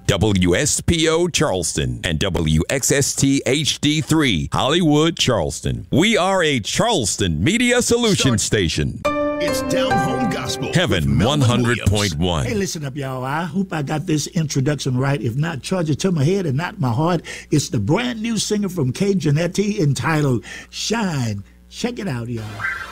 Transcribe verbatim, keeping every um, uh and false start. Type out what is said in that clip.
W S P O Charleston and W X S T H D three Hollywood, Charleston. We are a Charleston Media Solution Start. Station. It's Down Home Gospel. Heaven one hundred point one. Hey, listen up, y'all. I hope I got this introduction right. If not, charge it to my head and not my heart. It's the brand new singer from K. Janetti entitled Shine. Check it out, y'all.